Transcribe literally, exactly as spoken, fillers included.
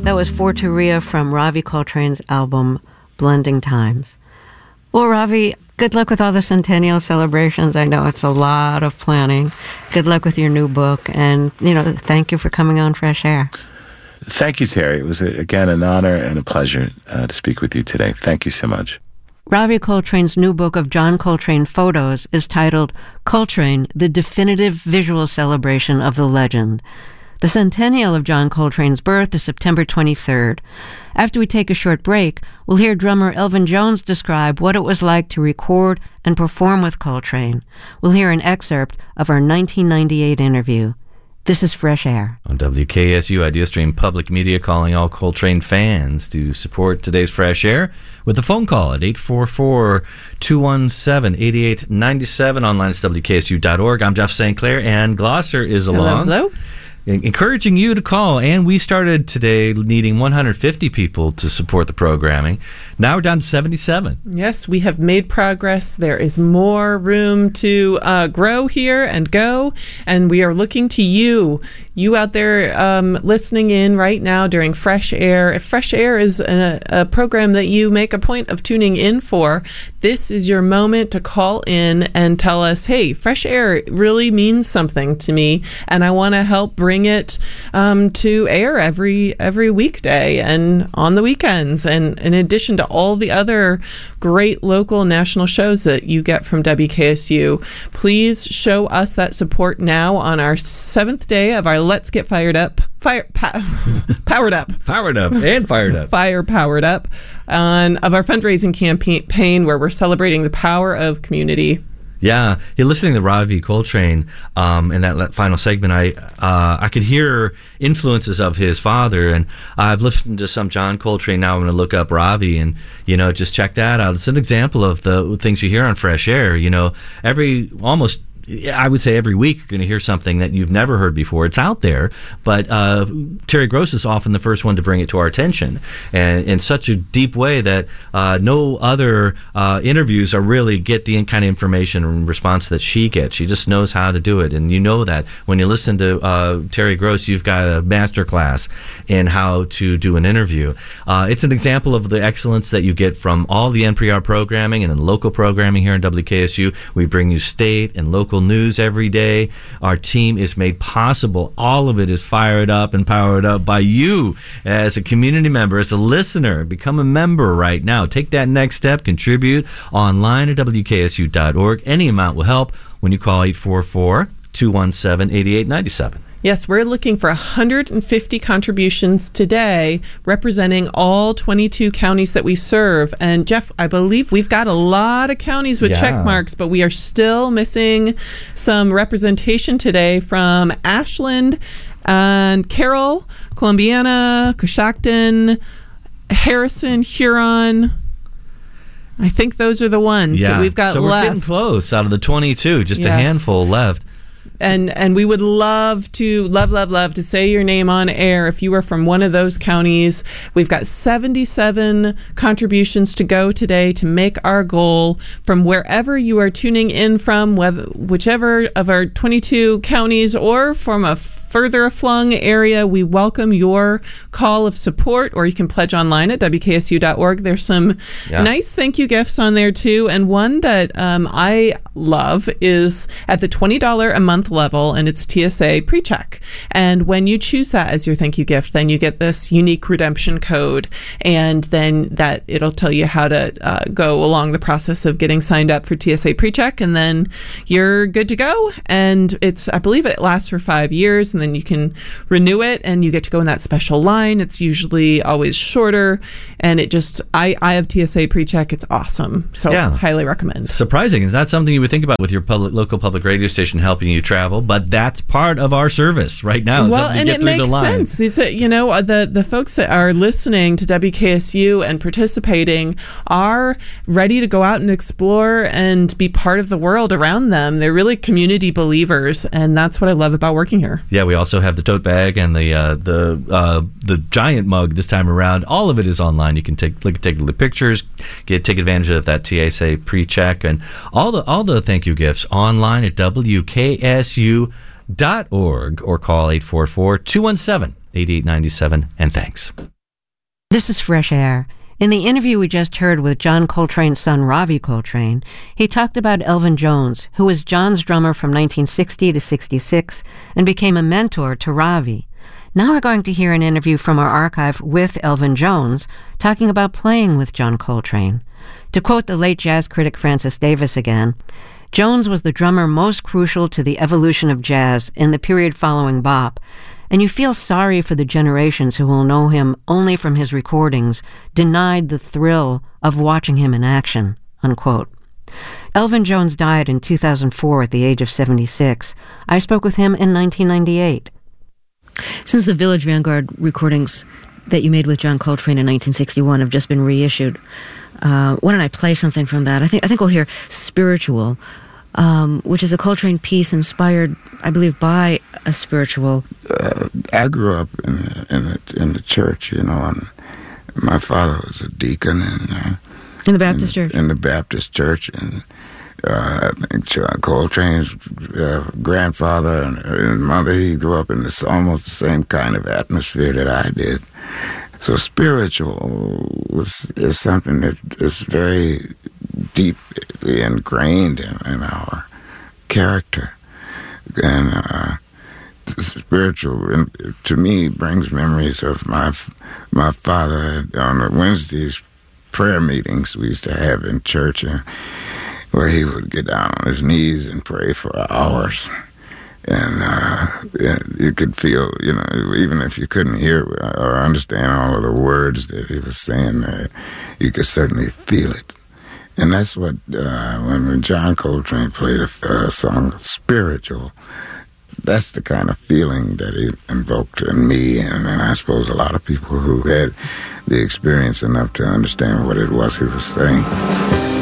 That was Forteria from Ravi Coltrane's album, Blending Times. Well, Ravi, good luck with all the centennial celebrations. I know it's a lot of planning. Good luck with your new book. And, you know, thank you for coming on Fresh Air. Thank you, Terry. It was, again, an honor and a pleasure uh, to speak with you today. Thank you so much. Ravi Coltrane's new book of John Coltrane photos is titled Coltrane, the Definitive Visual Celebration of the Legend. The centennial of John Coltrane's birth is September twenty-third. After we take a short break, we'll hear drummer Elvin Jones describe what it was like to record and perform with Coltrane. We'll hear an excerpt of our nineteen ninety-eight interview. This is Fresh Air. On W K S U IdeaStream Public Media, calling all Coltrane fans to support today's Fresh Air with a phone call at eight four four, two one seven, eight eight nine seven. Online at W K S U dot org. I'm Jeff Saint Clair, and Glosser is along. Hello, hello. Encouraging you to call, and we started today needing one hundred fifty people to support the programming. Now we're down to seventy-seven. Yes, we have made progress. There is more room to uh, grow here and go, and we are looking to you, you out there um, listening in right now during Fresh Air. If Fresh Air is a, a program that you make a point of tuning in for, this is your moment to call in and tell us, hey, Fresh Air really means something to me, and I want to help bring it um, to air every every weekday and on the weekends, and in addition to all the other great local and national shows that you get from W K S U. Please show us that support now on our seventh day of our Let's Get Fired Up, fire, pow, powered up, powered up, and fired up, fire powered up, on of our fundraising campaign where we're celebrating the power of community. Yeah, you're listening to Ravi Coltrane um, in that, that final segment. I uh, I could hear influences of his father, and I've listened to some John Coltrane. Now I'm going to look up Ravi, and you know, just check that out. It's an example of the things you hear on Fresh Air. You know, every almost. I would say every week you're going to hear something that you've never heard before. It's out there, but uh, Terry Gross is often the first one to bring it to our attention, and in such a deep way that uh, no other uh, interviews are really get the kind of information and response that she gets. She just knows how to do it, and you know that when you listen to uh, Terry Gross, you've got a master class in how to do an interview. Uh, it's an example of the excellence that you get from all the N P R programming and local programming here in W K S U. We bring you state and local news every day. Our team is made possible. All of it is fired up and powered up by you as a community member, as a listener. Become a member right now. Take that next step. Contribute online at W K S U dot org. Any amount will help when you call eight four four, two one seven, eight eight nine seven. Yes, we're looking for one hundred fifty contributions today, representing all twenty-two counties that we serve. And Jeff, I believe we've got a lot of counties with yeah. check marks, but we are still missing some representation today from Ashland and Carroll, Columbiana, Coshocton, Harrison, Huron. I think those are the ones yeah. that we've got so left. So we're getting close out of the twenty-two, just yes. a handful left. And and we would love to, love, love, love to say your name on air if you are from one of those counties. We've got seventy-seven contributions to go today to make our goal from wherever you are tuning in from, whether, whichever of our twenty-two counties or from a further flung area. We welcome your call of support, or you can pledge online at W K S U dot org. There's some yeah. nice thank you gifts on there too. And one that um, I love is at the twenty dollars a month level, and it's T S A PreCheck. And when you choose that as your thank you gift, then you get this unique redemption code, and then that it'll tell you how to uh, go along the process of getting signed up for T S A PreCheck, and then you're good to go. And it's, I believe it lasts for five years, and then you can renew it, and you get to go in that special line. It's usually always shorter, and it just, I, I have T S A PreCheck. It's awesome. So yeah. highly recommend. Surprising. It's not something you would think about with your public local public radio station helping you travel, but that's part of our service right now. Well, and it makes sense. It's a, you know, the, the folks that are listening to W K S U and participating are ready to go out and explore and be part of the world around them. They're really community believers, and that's what I love about working here. Yeah, we also have the tote bag and the uh, the uh, the giant mug this time around. All of it is online. You can take look, take the pictures, get take advantage of that T S A PreCheck, and all the all the thank you gifts online at W K S U dot org, or call eight four four, two one seven, eight eight nine seven, and thanks. This is Fresh Air. In the interview we just heard with John Coltrane's son, Ravi Coltrane, he talked about Elvin Jones, who was John's drummer from nineteen sixty to sixty-six and became a mentor to Ravi. Now we're going to hear an interview from our archive with Elvin Jones, talking about playing with John Coltrane. To quote the late jazz critic Francis Davis again, Jones was the drummer most crucial to the evolution of jazz in the period following bop, and you feel sorry for the generations who will know him only from his recordings, denied the thrill of watching him in action, unquote. Elvin Jones died in two thousand four at the age of seventy-six. I spoke with him in nineteen ninety-eight. Since the Village Vanguard recordings that you made with John Coltrane in nineteen sixty-one have just been reissued, uh, why don't I play something from that? I think I think we'll hear Spiritual, um, which is a Coltrane piece inspired, I believe, by a spiritual. Uh, I grew up in the, in the in the church, you know, and my father was a deacon in uh, in the Baptist in, church. In the Baptist church, and uh, I think John Coltrane's uh, grandfather and, and mother, he grew up in this almost the same kind of atmosphere that I did. So spiritual was is something that is very deeply ingrained in, in our character. And uh, spiritual, to me, brings memories of my my father on the Wednesdays prayer meetings we used to have in church, uh, where he would get down on his knees and pray for hours. And uh, you could feel, you know, even if you couldn't hear or understand all of the words that he was saying, uh, you could certainly feel it. And that's what, uh, when John Coltrane played a, a song, Spiritual, that's the kind of feeling that it invoked in me, and, and I suppose a lot of people who had the experience enough to understand what it was he was saying.